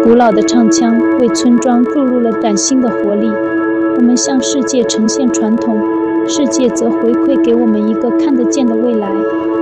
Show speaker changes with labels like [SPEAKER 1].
[SPEAKER 1] 古老的唱腔为村庄注入了崭新的活力。我们向世界呈现传统，世界则回馈给我们一个看得见的未来。